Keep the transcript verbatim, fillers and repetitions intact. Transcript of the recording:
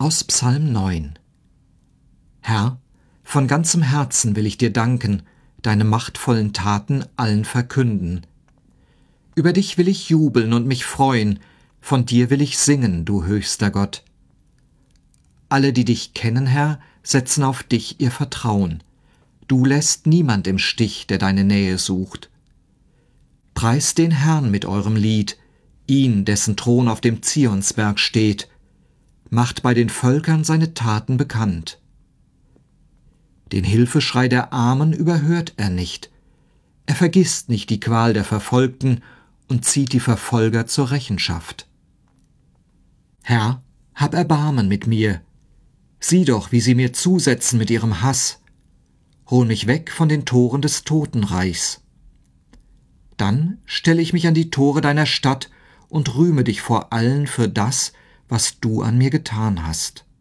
Aus Psalm neun. Herr, von ganzem Herzen will ich dir danken, deine machtvollen Taten allen verkünden. Über dich will ich jubeln und mich freuen, von dir will ich singen, du höchster Gott. Alle, die dich kennen, Herr, setzen auf dich ihr Vertrauen. Du lässt niemand im Stich, der deine Nähe sucht. Preist den Herrn mit eurem Lied, ihn, dessen Thron auf dem Zionsberg steht, macht bei den Völkern seine Taten bekannt. Den Hilfeschrei der Armen überhört er nicht. Er vergisst nicht die Qual der Verfolgten und zieht die Verfolger zur Rechenschaft. Herr, hab Erbarmen mit mir. Sieh doch, wie sie mir zusetzen mit ihrem Hass. Hol mich weg von den Toren des Totenreichs. Dann stelle ich mich an die Tore deiner Stadt und rühme dich vor allen für das, was du an mir getan hast.